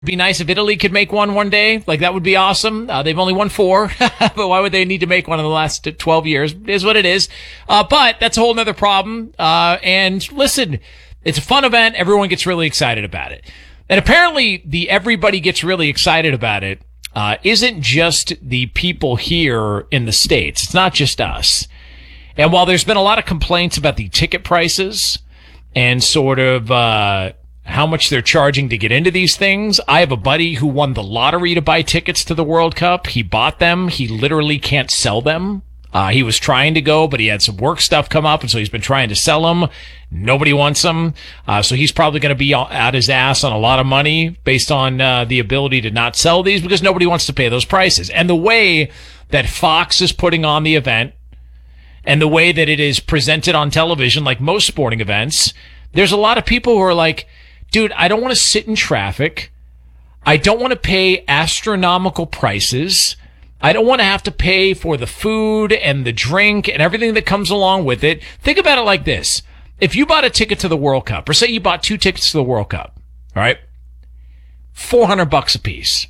Be nice if Italy could make one day. Like, that would be awesome. They've only won 4, but why would they need to make one in the last 12 years? It is what it is. But that's a whole nother problem. And listen, it's a fun event. Everyone gets really excited about it. And apparently everybody gets really excited about it, isn't just the people here in the States. It's not just us. And while there's been a lot of complaints about the ticket prices and sort of, how much they're charging to get into these things. I have a buddy who won the lottery to buy tickets to the World Cup. He bought them. He literally can't sell them. He was trying to go, but he had some work stuff come up, and so he's been trying to sell them. Nobody wants them. So he's probably going to be out his ass on a lot of money based on the ability to not sell these because nobody wants to pay those prices. And the way that Fox is putting on the event and the way that it is presented on television, like most sporting events, there's a lot of people who are like, dude, I don't want to sit in traffic. I don't want to pay astronomical prices. I don't want to have to pay for the food and the drink and everything that comes along with it. Think about it like this. If you bought a ticket to the World Cup, or say you bought 2 tickets to the World Cup, all right, $400 a piece.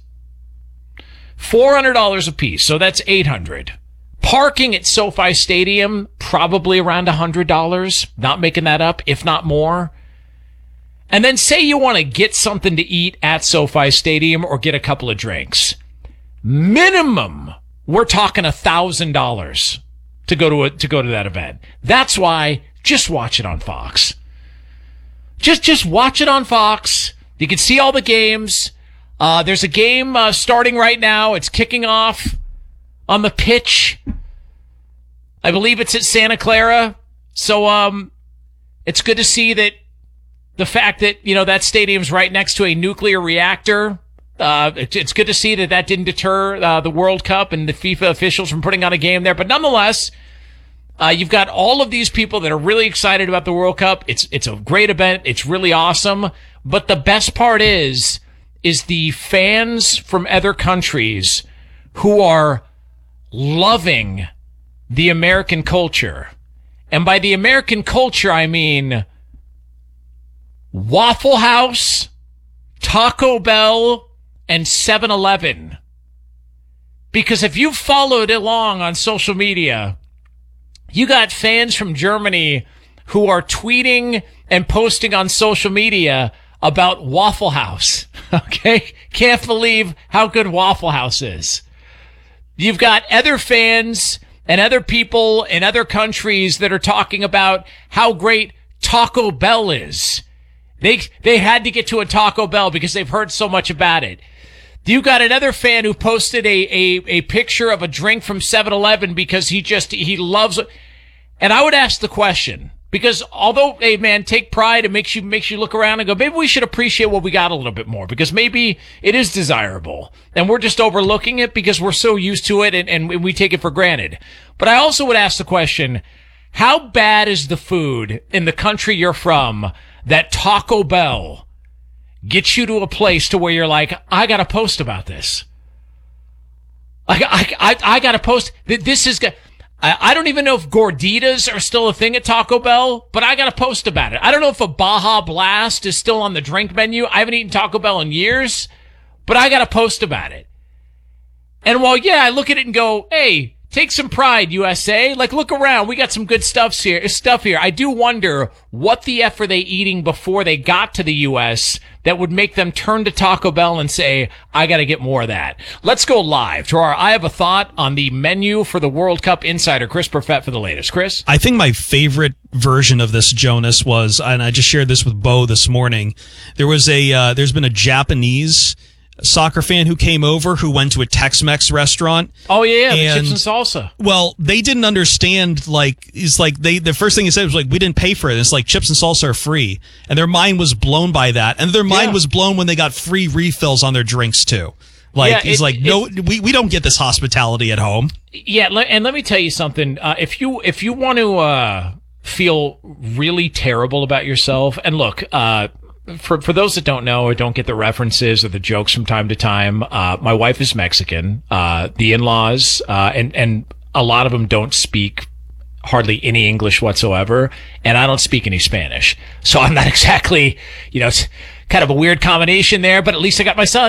$400 a piece, so that's $800. Parking at SoFi Stadium, probably around $100. Not making that up, if not more. And then say you want to get something to eat at SoFi Stadium or get a couple of drinks. Minimum, we're talking $1,000 to go to that event. That's why just watch it on Fox. Just watch it on Fox. You can see all the games. There's a game starting right now. It's kicking off on the pitch. I believe it's at Santa Clara. So it's good to see that the fact that, that stadium's right next to a nuclear reactor. It's good to see that didn't deter the World Cup and the FIFA officials from putting on a game there. But nonetheless, you've got all of these people that are really excited about the World Cup. It's a great event. It's really awesome. But the best part is the fans from other countries who are loving the American culture. And by the American culture, I mean Waffle House, Taco Bell, and 7-Eleven. Because if you've followed along on social media, you got fans from Germany who are tweeting and posting on social media about Waffle House. Okay? Can't believe how good Waffle House is. You've got other fans and other people in other countries that are talking about how great Taco Bell is. They had to get to a Taco Bell because they've heard so much about it. You got another fan who posted a picture of a drink from 7-Eleven because he loves it. And I would ask the question, because although, hey man, take pride, it makes you look around and go, maybe we should appreciate what we got a little bit more because maybe it is desirable and we're just overlooking it because we're so used to it and we take it for granted. But I also would ask the question, how bad is the food in the country you're from that Taco Bell gets you to a place to where you're like, I got to post about this. I got to post. This is good. I don't even know if gorditas are still a thing at Taco Bell, but I got to post about it. I don't know if a Baja Blast is still on the drink menu. I haven't eaten Taco Bell in years, but I got to post about it. And while, I look at it and go, hey, take some pride, USA. Like, look around. We got some good stuff here. I do wonder what the F are they eating before they got to the U.S. that would make them turn to Taco Bell and say, I got to get more of that. Let's go live to our I Have a Thought on the menu for the World Cup insider, Chris Perfett, for the latest. Chris? I think my favorite version of this, Jonas, was, and I just shared this with Bo this morning, there's been a Japanese soccer fan who came over who went to a Tex-Mex restaurant. Oh yeah, the chips and salsa. Well, they didn't understand, the first thing he said was we didn't pay for it. It's like chips and salsa are free. And their mind was blown by that. And their mind was blown when they got free refills on their drinks too. No, we don't get this hospitality at home. Yeah, and let me tell you something. If you want to feel really terrible about yourself, and look, for those that don't know or don't get the references or the jokes from time to time, my wife is Mexican. The in-laws, and a lot of them don't speak hardly any English whatsoever, and I don't speak any Spanish. So I'm not exactly, Kind of a weird combination there, but at least I got my son.